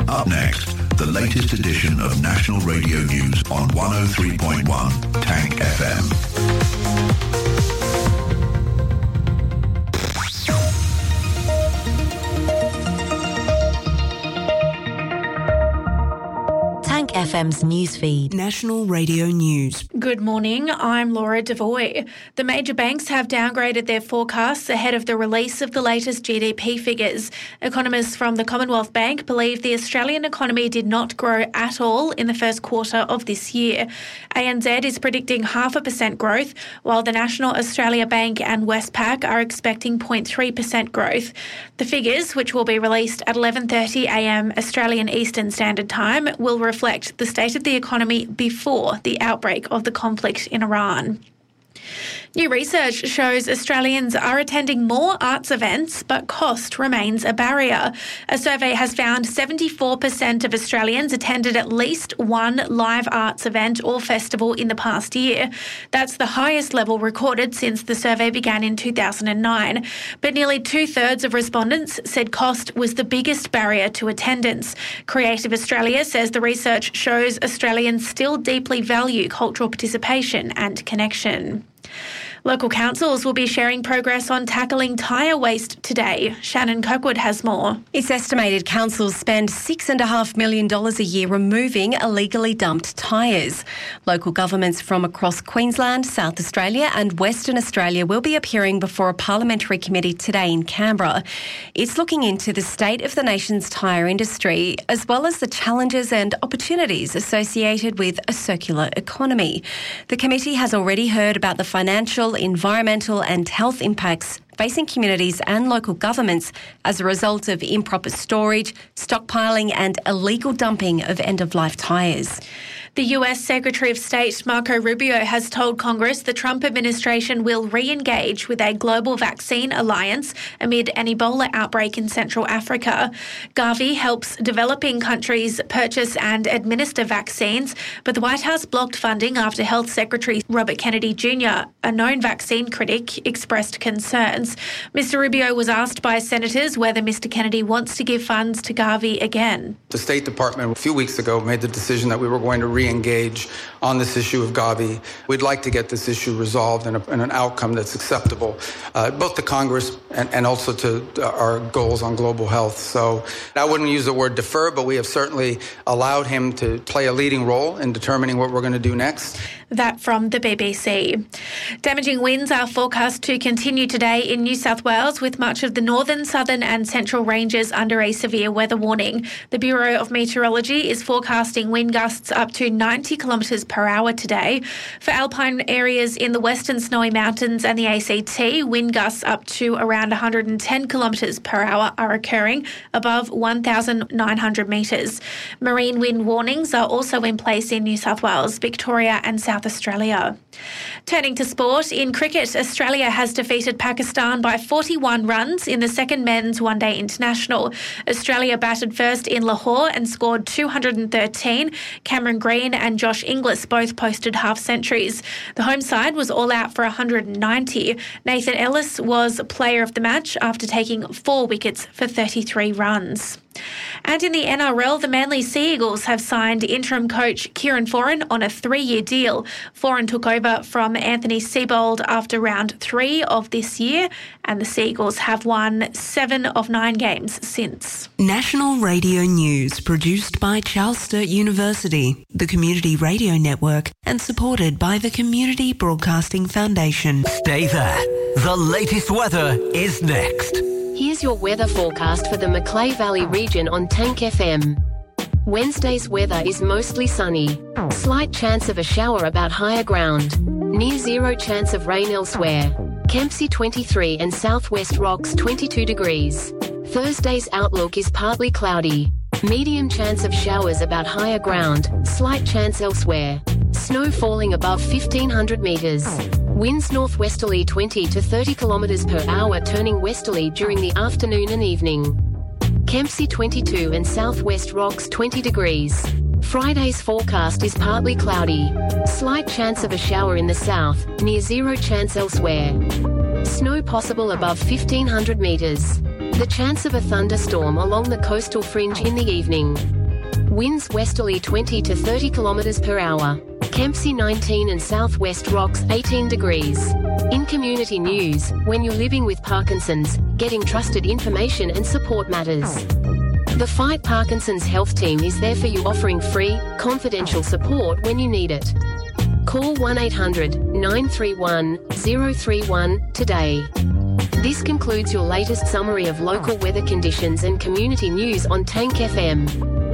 Up next, the latest edition of National Radio News on 103.1 Tank FM. FM's newsfeed. National Radio News. Good morning, I'm Laura Devoy. The major banks have downgraded their forecasts ahead of the release of the latest GDP figures. Economists from the Commonwealth Bank believe the Australian economy did not grow at all in the first quarter of this year. ANZ is predicting 0.5% growth, while the National Australia Bank and Westpac are expecting 0.3% growth. The figures, which will be released at 11:30am Australian Eastern Standard Time, will reflect the state of the economy before the outbreak of the conflict in Iran. New research shows Australians are attending more arts events, but cost remains a barrier. A survey has found 74% of Australians attended at least one live arts event or festival in the past year. That's the highest level recorded since the survey began in 2009. But nearly 2/3 of respondents said cost was the biggest barrier to attendance. Creative Australia says the research shows Australians still deeply value cultural participation and connection. Local councils will be sharing progress on tackling tyre waste today. Shannon Kirkwood has more. It's estimated councils spend $6.5 million a year removing illegally dumped tyres. Local governments from across Queensland, South Australia and Western Australia will be appearing before a parliamentary committee today in Canberra. It's looking into the state of the nation's tyre industry, as well as the challenges and opportunities associated with a circular economy. The committee has already heard about the financial, environmental and health impacts facing communities and local governments as a result of improper storage, stockpiling and illegal dumping of end-of-life tyres. The US Secretary of State Marco Rubio has told Congress the Trump administration will re-engage with a global vaccine alliance amid an Ebola outbreak in Central Africa. Gavi helps developing countries purchase and administer vaccines, but the White House blocked funding after Health Secretary Robert Kennedy Jr., a known vaccine critic, expressed concerns. Mr. Rubio was asked by senators whether Mr. Kennedy wants to give funds to Gavi again. The State Department a few weeks ago made the decision that we were going to re-engage on this issue of Gavi. We'd like to get this issue resolved in an outcome that's acceptable, both to Congress and also to our goals on global health. So I wouldn't use the word defer, but we have certainly allowed him to play a leading role in determining what we're going to do next. That from the BBC. Damaging winds are forecast to continue today in New South Wales, with much of the northern, southern and central ranges under a severe weather warning. The Bureau of Meteorology is forecasting wind gusts up to 90 kilometres per hour today. For alpine areas in the Western Snowy Mountains and the ACT, wind gusts up to around 110 kilometres per hour are occurring above 1,900 metres. Marine wind warnings are also in place in New South Wales, Victoria and South Australia. Turning to sport, in cricket, Australia has defeated Pakistan by 41 runs in the second men's one-day international. Australia batted first in Lahore and scored 213. Cameron Green and Josh Inglis both posted half-centuries. The home side was all out for 190. Nathan Ellis was player of the match after taking 4 wickets for 33 runs. And in the NRL, the Manly Sea Eagles have signed interim coach Kieran Foran on a 3-year deal. Foran took over from Anthony Seibold after round 3 of this year, and the Sea Eagles have won 7 of 9 games since. National Radio News, produced by Charles Sturt University, the Community Radio Network, and supported by the Community Broadcasting Foundation. Stay there. The latest weather is next. Here's your weather forecast for the Macleay Valley region on Tank FM. Wednesday's weather is mostly sunny. Slight chance of a shower about higher ground. Near zero chance of rain elsewhere. Kempsey 23 and Southwest Rocks 22 degrees. Thursday's outlook is partly cloudy. Medium chance of showers about higher ground. Slight chance elsewhere. Snow falling above 1,500 metres. Winds northwesterly 20 to 30 kilometres per hour, turning westerly during the afternoon and evening. Kempsey 22 and Southwest Rocks 20 degrees. Friday's forecast is partly cloudy. Slight chance of a shower in the south, near zero chance elsewhere. Snow possible above 1,500 metres. The chance of a thunderstorm along the coastal fringe in the evening. Winds westerly 20 to 30 kilometres per hour. Kempsey 19 and Southwest Rocks 18 degrees. In community news, when you're living with Parkinson's, getting trusted information and support matters. The Fight Parkinson's Health Team is there for you, offering free, confidential support when you need it. Call 1-800-931-031 today. This concludes your latest summary of local weather conditions and community news on Tank FM.